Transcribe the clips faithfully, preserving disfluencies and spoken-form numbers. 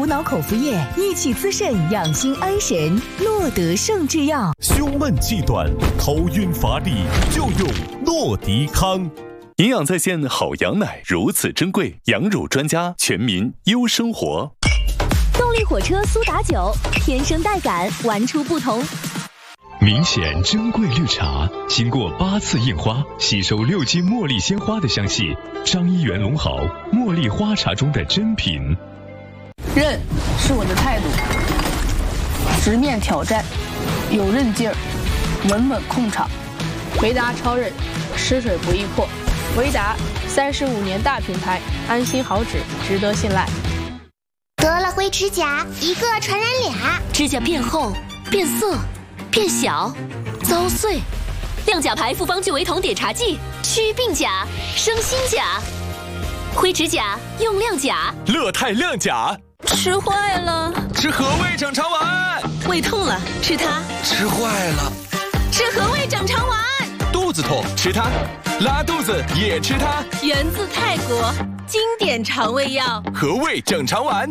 无脑口服液，益气滋肾，养心安神。诺德圣制药。 胸闷气短、头晕乏力，就用诺迪康。营养在线好羊奶如此珍贵，羊乳专家，全民优生活。 动力火车苏打酒，天生带感，玩出不同。 明显珍贵绿茶，经过八次印花，吸收六斤茉莉鲜花的香气。张一元龙豪茉莉花茶中的珍品。 韧是我的态度，直面挑战，有韧劲儿，稳稳控场。维达超韧，吃水不易破。维达三十五年大品牌，安心好纸，值得信赖。 得了灰指甲，一个传染俩， 指甲变厚、变色、变小、遭碎。亮甲牌复方聚维酮碘茶剂，祛病甲，生新甲。灰指甲用亮甲， 乐泰亮甲。 吃坏了， 吃和味整肠丸。 胃痛了，吃它。 吃坏了， 吃和味整肠丸。 肚子痛，吃它。拉肚子也吃它。 源自泰国，经典肠胃药， 和味整肠丸。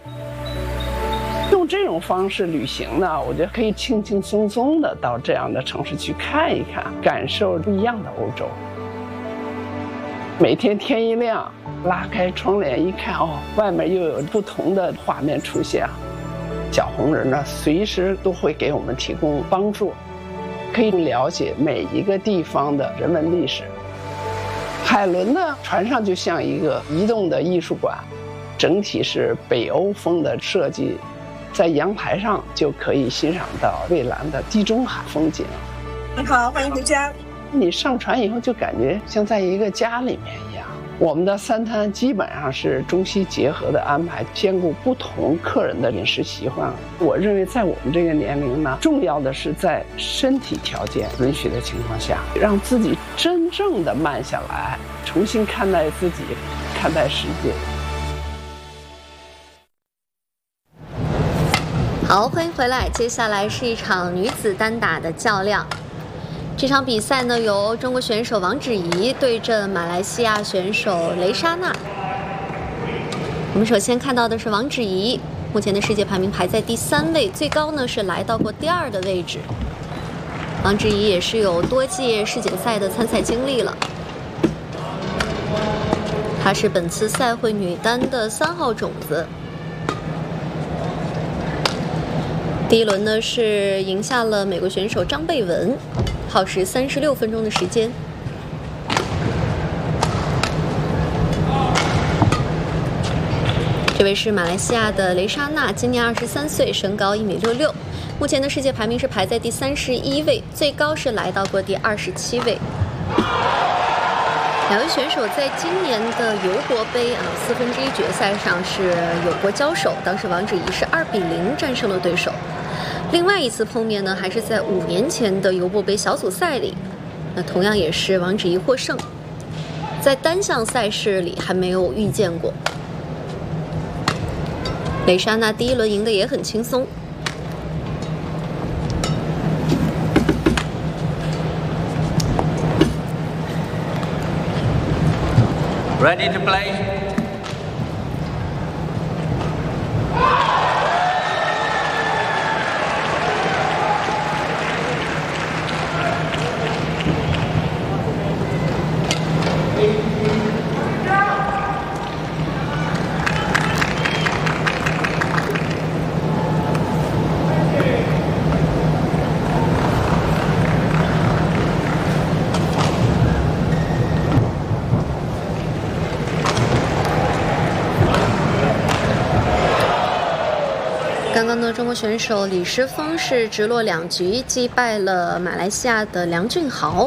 用这种方式旅行呢，我觉得可以轻轻松松的到这样的城市去看一看，感受不一样的欧洲。每天天一亮，拉开窗帘一看，哦，外面又有不同的画面出现。小红人呢，随时都会给我们提供帮助，可以了解每一个地方的人文历史。海伦呢，船上就像一个移动的艺术馆，整体是北欧风的设计。在阳台上就可以欣赏到蔚蓝的地中海风景。 你好，欢迎回家。 你上船以后就感觉像在一个家里面一样。我们的三餐基本上是中西结合的安排，兼顾不同客人的饮食习惯。我认为在我们这个年龄呢，重要的是在身体条件允许的情况下，让自己真正的慢下来，重新看待自己，看待世界。 好，欢迎回来。接下来是一场女子单打的较量。这场比赛呢，由中国选手王芷怡对阵马来西亚选手雷莎娜。我们首先看到的是王芷怡，目前的世界排名排在第三位，最高呢是来到过第二的位置。王芷怡也是有多届世锦赛的参赛经历了。她是本次赛会女单的三号种子。第一轮呢是赢下了美国选手张贝文，耗时三十六分钟的时间。这位是马来西亚的雷莎娜，今年二十三岁，身高一米六六，目前的世界排名是排在第三十一位，最高是来到过第二十七位。两位选手在今年的尤伯杯啊四分之一决赛上是有过交手，当时王芷怡是二比零战胜了对手。另外一次碰面呢，还是在五年前的尤伯杯小组赛里，那同样也是王芷怡获胜，在单项赛事里还没有遇见过。雷莎娜第一轮赢得也很轻松。 Ready to play? 刚刚呢，中国选手李诗峰是直落两局击败了马来西亚的梁俊豪。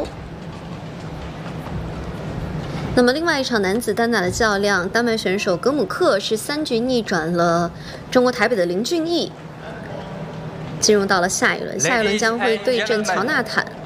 那么另外一场男子单打的较量，丹麦选手格姆克是三局逆转了中国台北的林俊毅，进入到了下一轮。下一轮将会对阵乔纳坦。